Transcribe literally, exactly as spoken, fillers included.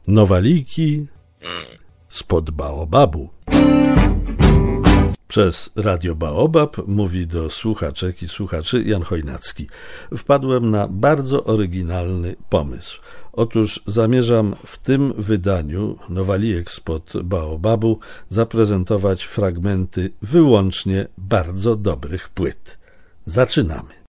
Nowaliki spod Baobabu. Przez Radio Baobab mówi do słuchaczek i słuchaczy Jan Chojnacki. Wpadłem na bardzo oryginalny pomysł. Otóż zamierzam w tym wydaniu Nowalijek spod Baobabu zaprezentować fragmenty wyłącznie bardzo dobrych płyt. Zaczynamy.